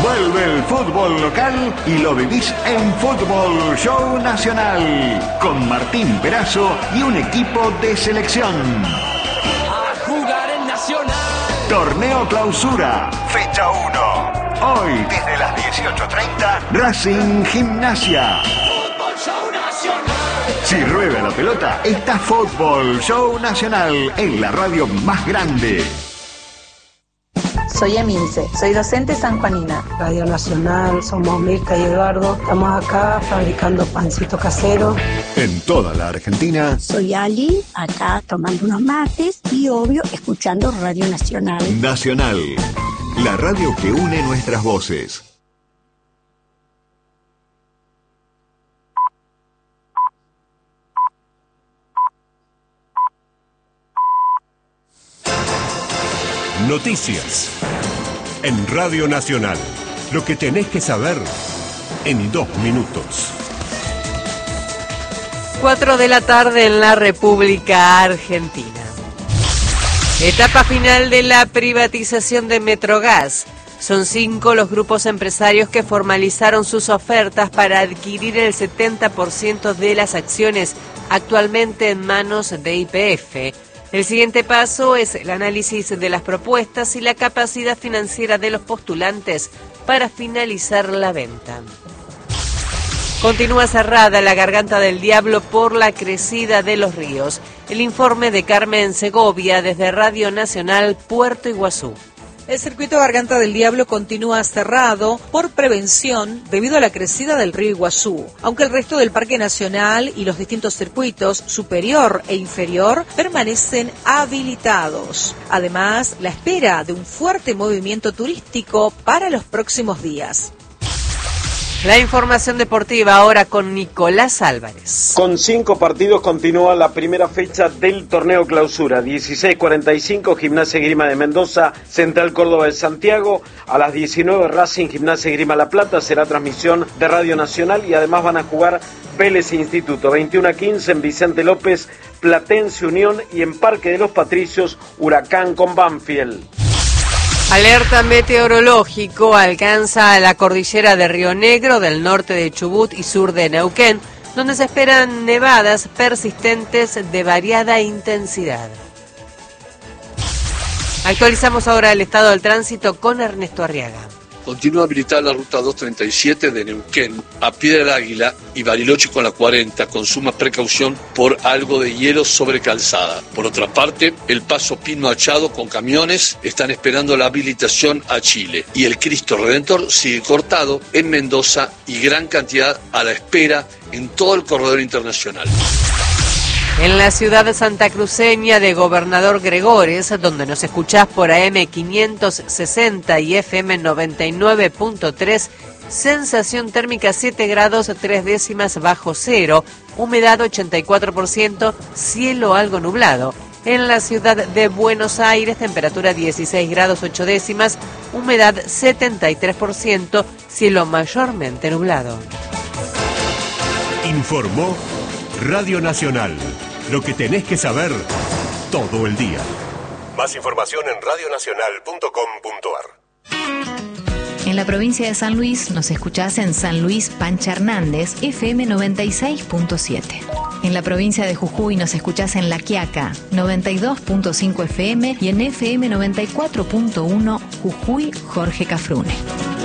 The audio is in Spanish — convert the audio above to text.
Vuelve el fútbol local y lo vivís en Fútbol Show Nacional, con Martín Perazo y un equipo de selección. A jugar en Nacional. Torneo Clausura, fecha 1. Hoy, desde las 18:30, Racing Gimnasia. Fútbol Show Nacional. Si rueda la pelota, está Fútbol Show Nacional en la radio más grande. Soy Emilce, soy docente sanjuanina. Radio Nacional, somos Mirta y Eduardo. Estamos acá fabricando pancito casero. En toda la Argentina. Soy Ali, acá tomando unos mates y obvio escuchando Radio Nacional. Nacional, la radio que une nuestras voces. Noticias en Radio Nacional. Lo que tenés que saber en 2 minutos. 4 de la tarde en la República Argentina. Etapa final de la privatización de Metrogas. Son 5 los grupos empresarios que formalizaron sus ofertas para adquirir el 70% de las acciones actualmente en manos de YPF. El siguiente paso es el análisis de las propuestas y la capacidad financiera de los postulantes para finalizar la venta. Continúa cerrada la Garganta del Diablo por la crecida de los ríos. El informe de Carmen Segovia desde Radio Nacional Puerto Iguazú. El circuito Garganta del Diablo continúa cerrado por prevención debido a la crecida del río Iguazú, aunque el resto del Parque Nacional y los distintos circuitos superior e inferior permanecen habilitados. Además, la espera de un fuerte movimiento turístico para los próximos días. La información deportiva ahora con Nicolás Álvarez. Con 5 partidos continúa la primera fecha del torneo Clausura. 16:45 Gimnasia Esgrima de Mendoza, Central Córdoba de Santiago. A las 19 Racing Gimnasia Esgrima La Plata, será transmisión de Radio Nacional y además van a jugar Vélez e Instituto. 21:15 en Vicente López, Platense Unión y en Parque de los Patricios, Huracán con Banfield. Alerta meteorológico alcanza a la cordillera de Río Negro, del norte de Chubut y sur de Neuquén, donde se esperan nevadas persistentes de variada intensidad. Actualizamos ahora el estado del tránsito con Ernesto Arriaga. Continúa habilitada la ruta 237 de Neuquén a Piedra del Águila y Bariloche con la 40, con suma precaución por algo de hielo sobre calzada. Por otra parte, el paso Pin Machado con camiones están esperando la habilitación a Chile. Y el Cristo Redentor sigue cortado en Mendoza y gran cantidad a la espera en todo el corredor internacional. En la ciudad santacruceña de Gobernador Gregores, donde nos escuchás por AM 560 y FM 99.3, sensación térmica 7 grados 3 décimas bajo cero, humedad 84%, cielo algo nublado. En la ciudad de Buenos Aires, temperatura 16 grados 8 décimas, humedad 73%, cielo mayormente nublado. Informó Radio Nacional. Lo que tenés que saber todo el día. Más información en radionacional.com.ar. En la provincia de San Luis nos escuchás en San Luis Pancha Hernández, FM 96.7. En la provincia de Jujuy nos escuchás en La Quiaca, 92.5 FM y en FM 94.1 Jujuy Jorge Cafrune.